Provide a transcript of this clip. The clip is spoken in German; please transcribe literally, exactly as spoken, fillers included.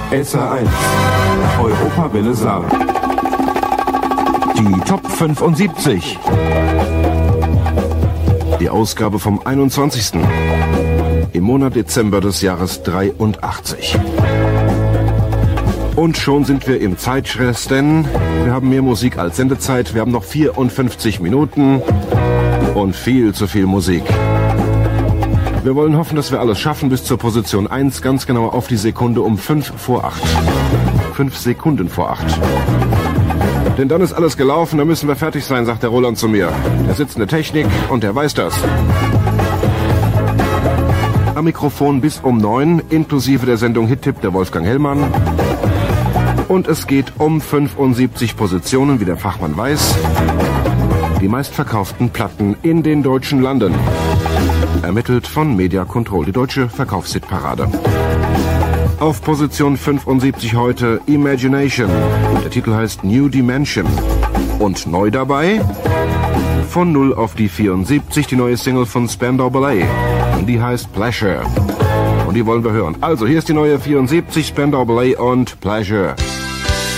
S R eins Europawelle Saar. Die Top fünfundsiebzig. Die Ausgabe vom einundzwanzigsten im Monat Dezember des Jahres dreiundachtzig. Und schon sind wir im Zeitstress, denn wir haben mehr Musik als Sendezeit. Wir haben noch vierundfünfzig Minuten und viel zu viel Musik. Wir wollen hoffen, dass wir alles schaffen bis zur Position eins, ganz genau auf die Sekunde um fünf vor acht. Fünf Sekunden vor acht. Denn dann ist alles gelaufen, dann müssen wir fertig sein, sagt der Roland zu mir. Er sitzt in der Technik und er weiß das. Am Mikrofon bis um neun, inklusive der Sendung Hit-Tipp der Wolfgang Hellmann. Und es geht um fünfundsiebzig Positionen, wie der Fachmann weiß. Die meistverkauften Platten in den deutschen Landen. Ermittelt von Media Control, die deutsche Verkaufshitparade. Auf Position fünfundsiebzig heute Imagination. Der Titel heißt New Dimension. Und neu dabei, von null auf die vierundsiebzig, die neue Single von Spandau Ballet. Und die heißt Pleasure. Und die wollen wir hören. Also, hier ist die neue vierundsiebzig, Spandau Ballet und Pleasure.